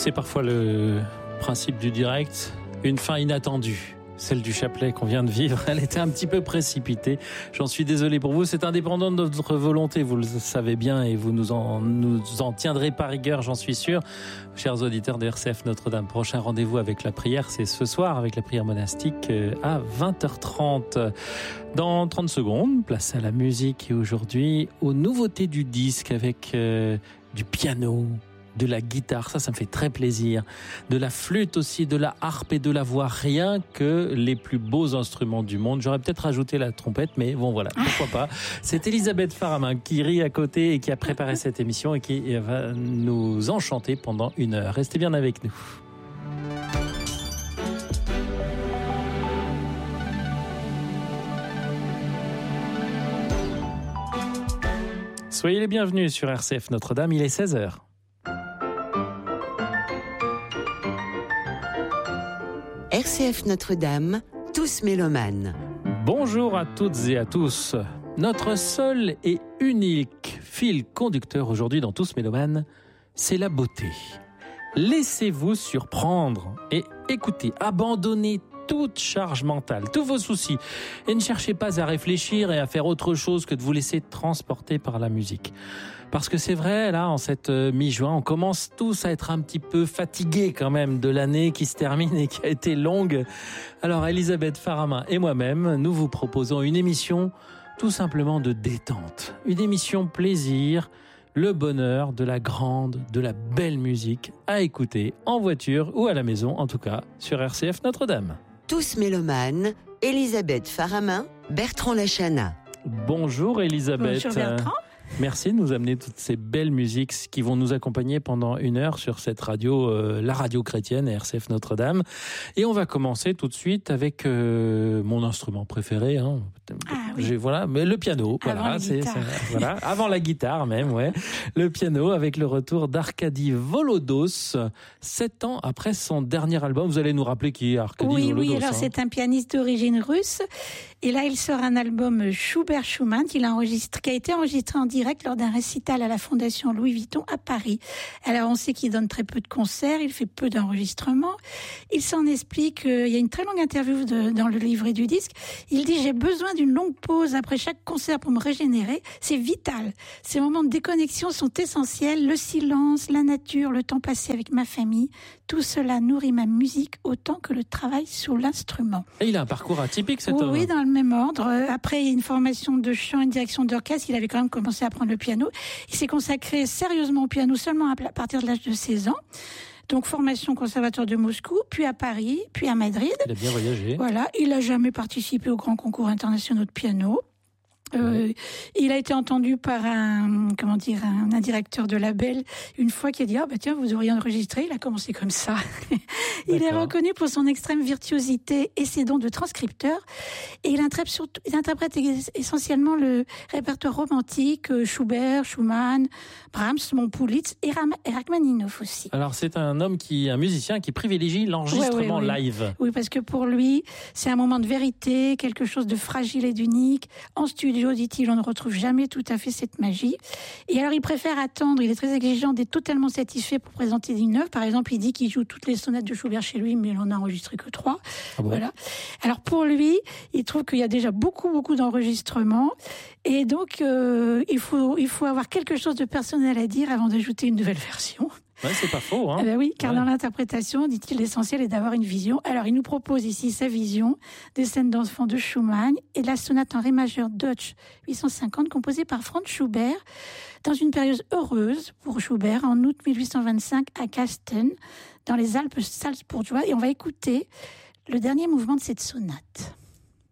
C'est parfois le principe du direct, une fin inattendue. Celle du chapelet qu'on vient de vivre, elle était un petit peu précipitée. J'en suis désolé pour vous, c'est indépendant de notre volonté, vous le savez bien, et vous nous en tiendrez par rigueur, j'en suis sûr. Chers auditeurs de RCF Notre-Dame, prochain rendez-vous avec la prière, c'est ce soir avec la prière monastique à 20h30. Dans 30 secondes, place à la musique et aujourd'hui aux nouveautés du disque avec du piano, de la guitare, ça me fait très plaisir, de la flûte aussi, de la harpe et de la voix, rien que les plus beaux instruments du monde. J'aurais peut-être rajouté la trompette, mais bon voilà, pourquoi pas. C'est Elisabeth Faramin qui rit à côté et qui a préparé cette émission et qui va nous enchanter pendant 1 heure. Restez bien avec nous. Soyez les bienvenus sur RCF Notre-Dame, il est 16h. RCF Notre-Dame, tous mélomanes. Bonjour à toutes et à tous. Notre seul et unique fil conducteur aujourd'hui dans Tous mélomanes, c'est la beauté. Laissez-vous surprendre et écoutez, abandonnez toute charge mentale, tous vos soucis et ne cherchez pas à réfléchir et à faire autre chose que de vous laisser transporter par la musique. Parce que c'est vrai, là, en cette mi-juin, on commence tous à être un petit peu fatigués quand même de l'année qui se termine et qui a été longue. Alors, Elisabeth Faramin et moi-même, nous vous proposons une émission tout simplement de détente. Une émission plaisir, le bonheur de la grande, de la belle musique à écouter en voiture ou à la maison, en tout cas sur RCF Notre-Dame. Tous mélomanes, Elisabeth Faramin, Bertrand Lachana. Bonjour Elisabeth. Bonjour Bertrand. Merci de nous amener toutes ces belles musiques qui vont nous accompagner pendant 1 heure sur cette radio, la radio chrétienne RCF Notre-Dame. Et on va commencer tout de suite avec mon instrument préféré. Hein. Oui. Voilà, mais le piano. Voilà, avant la guitare même, ouais. Le piano avec le retour d'Arkady Volodos, 7 ans après son dernier album. Vous allez nous rappeler qui est Arkady Volodos. Oui, alors c'est un pianiste d'origine russe. Et là, il sort un album Schubert-Schumann qui a été enregistré en direct lors d'un récital à la Fondation Louis Vuitton à Paris. Alors, on sait qu'il donne très peu de concerts, il fait peu d'enregistrements. Il s'en explique, il y a une très longue interview dans le livret du disque. Il dit « J'ai besoin d'une longue pause après chaque concert pour me régénérer. C'est vital. Ces moments de déconnexion sont essentiels. Le silence, la nature, le temps passé avec ma famille, tout cela nourrit ma musique autant que le travail sur l'instrument. » Et il a un parcours atypique, cet homme. Oui, dans le même ordre. Après une formation de chant et de direction d'orchestre, il avait quand même commencé à apprendre le piano. Il s'est consacré sérieusement au piano seulement à partir de l'âge de 16 ans. Donc, formation au conservatoire de Moscou, puis à Paris, puis à Madrid. Il a bien voyagé. Voilà. Il n'a jamais participé aux grands concours internationaux de piano. Il a été entendu par un directeur de label une fois qui a dit tiens, vous auriez enregistré. Il a commencé comme ça. Il est reconnu pour son extrême virtuosité et ses dons de transcripteur. Et il interprète essentiellement le répertoire romantique, Schubert, Schumann, Brahms, Montpulitz et Rachmaninoff aussi. Alors c'est un musicien qui privilégie l'enregistrement live. Oui, parce que pour lui, c'est un moment de vérité, quelque chose de fragile et d'unique. En studio, dit-il, on ne retrouve jamais tout à fait cette magie. Et alors, il préfère attendre, il est très exigeant d'être totalement satisfait pour présenter une œuvre. Par exemple, il dit qu'il joue toutes les sonates de Schubert chez lui, mais il en a enregistré que 3. Ah bon. Voilà. Alors, pour lui, il trouve qu'il y a déjà beaucoup d'enregistrements. Et donc, il faut avoir quelque chose de personnel à dire avant d'ajouter une nouvelle version. Ouais, c'est pas faux, hein. Oui, car dans l'interprétation, dit-il, l'essentiel est d'avoir une vision. Alors, il nous propose ici sa vision des scènes d'enfants de Schumann et de la sonate en ré majeur Deutsch 850 composée par Franz Schubert dans une période heureuse pour Schubert en août 1825 à Kasten, dans les Alpes salzbourgeoises. Et on va écouter le dernier mouvement de cette sonate.